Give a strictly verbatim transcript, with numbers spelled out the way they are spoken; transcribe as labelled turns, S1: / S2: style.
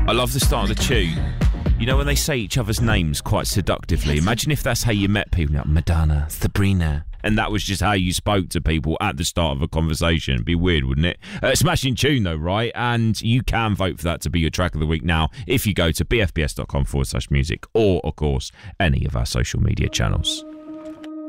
S1: I love the start of the tune. You know when they say each other's names quite seductively? Imagine if that's how you met people, like Madonna, Sabrina, and that was just how you spoke to people at the start of a conversation. It'd be weird, wouldn't it? Uh, smashing tune though, right? And you can vote for that to be your track of the week now if you go to bfbs.com forward slash music or, of course, any of our social media channels.